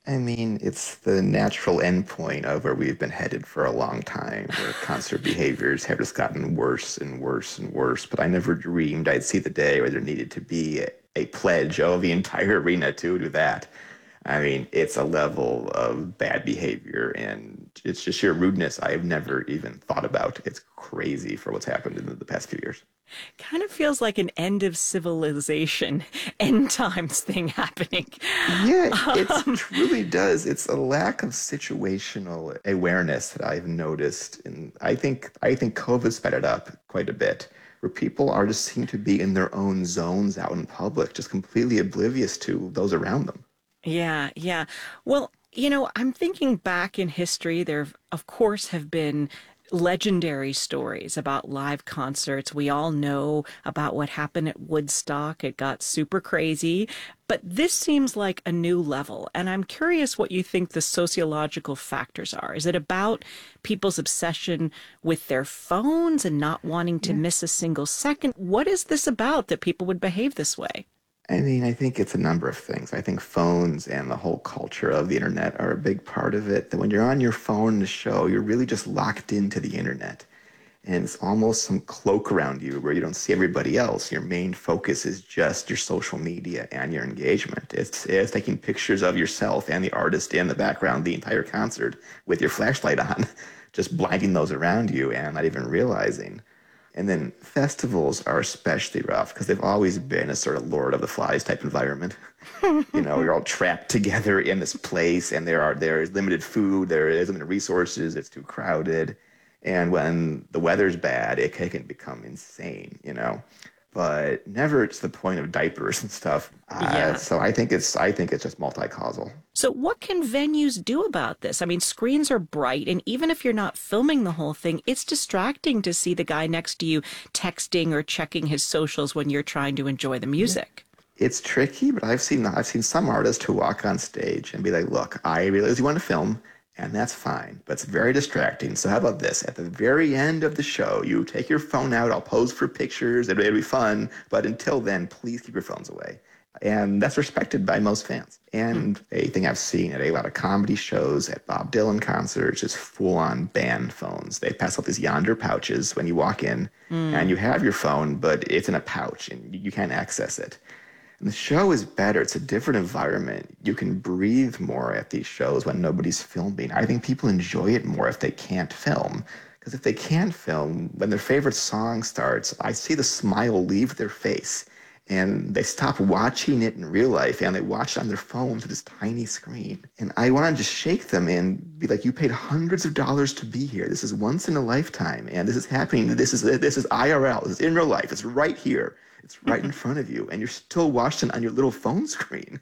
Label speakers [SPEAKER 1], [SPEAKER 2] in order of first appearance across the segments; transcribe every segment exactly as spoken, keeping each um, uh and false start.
[SPEAKER 1] I mean, it's the natural endpoint of where we've been headed for a long time, where concert behaviors have just gotten worse and worse and worse. But I never dreamed I'd see the day where there needed to be a, a pledge of the entire arena to do that. I mean, it's a level of bad behavior and it's just sheer rudeness I've never even thought about. It's crazy for what's happened in the past few years.
[SPEAKER 2] Kind of feels like an end of civilization, end times thing happening.
[SPEAKER 1] Yeah, it
[SPEAKER 2] Um,
[SPEAKER 1] truly does. It's a lack of situational awareness that I've noticed, and I think I think COVID sped it up quite a bit, where people are just seem to be in their own zones out in public, just completely oblivious to those around them.
[SPEAKER 2] Yeah, yeah. Well, you know, I'm thinking back in history, there, of course, have been legendary stories about live concerts. We all know about what happened at Woodstock. It got super crazy, but this seems like a new level. And I'm curious what you think the sociological factors are. Is it about people's obsession with their phones and not wanting to
[SPEAKER 1] Yeah.
[SPEAKER 2] miss a single second? What is this about that people would behave this way?
[SPEAKER 1] I mean, I think it's a number of things. I think phones and the whole culture of the internet are a big part of it. That when you're on your phone in the show, you're really just locked into the internet. And it's almost some cloak around you where you don't see everybody else. Your main focus is just your social media and your engagement. It's, it's taking pictures of yourself and the artist in the background, the entire concert with your flashlight on, just blinding those around you and not even realizing. And then festivals are especially rough because they've always been a sort of Lord of the Flies type environment. You know, you're all trapped together in this place, and there are there is limited food, there is limited resources, it's too crowded, and when the weather's bad, it can, it can become insane. You know, but never to the point of diapers and stuff. Uh,
[SPEAKER 2] Yeah.
[SPEAKER 1] so I think it's I think it's just multi-causal.
[SPEAKER 2] So, what can venues do about this? I mean, screens are bright, and even if you're not filming the whole thing, it's distracting to see the guy next to you texting or checking his socials when you're trying to enjoy the music.
[SPEAKER 1] It's tricky, but I've seen I've seen some artists who walk on stage and be like, "Look, I realize you want to film, and that's fine, but it's very distracting. So how about this? At the very end of the show, you take your phone out. I'll pose for pictures. It'll, it'll be fun, but until then, please keep your phones away." And that's respected by most fans. And a thing I've seen at a lot of comedy shows, at Bob Dylan concerts, is full-on band phones. They pass out these Yonder pouches when you walk in, and you have your phone, but it's in a pouch, and you you can't access it. And the show is better. It's a different environment. You can breathe more at these shows when nobody's filming. I think people enjoy it more if they can't film. Because if they can't film, when their favorite song starts, I see the smile leave their face. And they stop watching it in real life and they watch it on their phones with this tiny screen. And I want to just shake them and be like, you paid hundreds of dollars to be here. This is once in a lifetime. And this is happening. This is this is I R L. This is in real life. It's right here. It's right in front of you. And you're still watching on your little phone screen.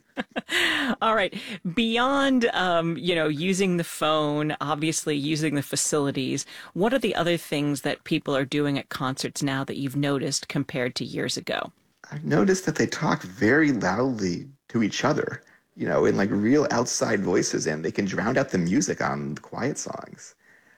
[SPEAKER 2] All right. Beyond, um, you know, using the phone, obviously using the facilities, what are the other things that people are doing at concerts now that you've noticed compared to years ago?
[SPEAKER 1] I've noticed that they talk very loudly to each other, you know, in like real outside voices, and they can drown out the music on the quiet songs.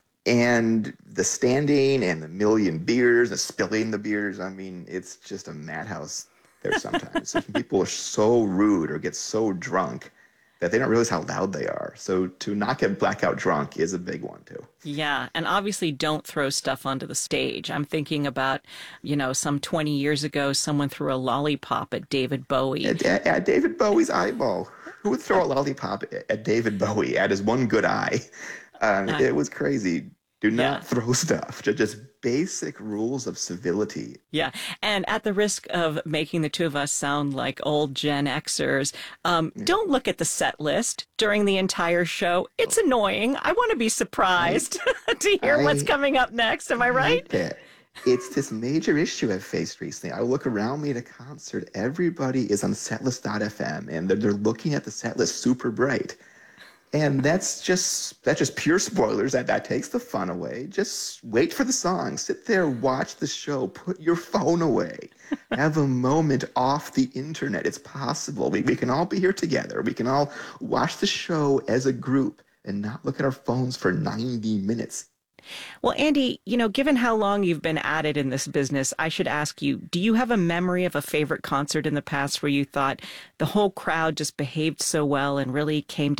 [SPEAKER 1] And the standing and the million beers, the spilling the beers, I mean, it's just a madhouse there sometimes. People are so rude or get so drunk that they don't realize how loud they are. So to not get blackout drunk is a big one too.
[SPEAKER 2] Yeah, and obviously don't throw stuff onto the stage. I'm thinking about, you know, some twenty years ago, someone threw a lollipop at David Bowie.
[SPEAKER 1] At, at, at David Bowie's eyeball. Who would throw a lollipop at, at David Bowie, at his one good eye? Um,
[SPEAKER 2] Uh,
[SPEAKER 1] it was crazy. Do
[SPEAKER 2] yeah.
[SPEAKER 1] not throw stuff. Ju- Just basic rules of civility.
[SPEAKER 2] Yeah. And at the risk of making the two of us sound like old Gen Xers, um, don't look at the set list during the entire show. It's annoying. I want to be
[SPEAKER 1] I,
[SPEAKER 2] surprised to hear what's
[SPEAKER 1] I
[SPEAKER 2] coming up next. Am I right?
[SPEAKER 1] hate that. It's this major issue I've faced recently. I look around me at a concert. Everybody is on setlist dot f m, and they're, they're looking at the set list super bright. And that's just that's just pure spoilers. That that takes the fun away. Just wait for the song. Sit there, watch the show. Put your phone away. Have a moment off the internet. It's possible. We we can all be here together. We can all watch the show as a group and not look at our phones for ninety minutes.
[SPEAKER 2] Well, Andy, you know, given how long you've been at it in this business, I should ask you, do you have a memory of a favorite concert in the past where you thought the whole crowd just behaved so well and really came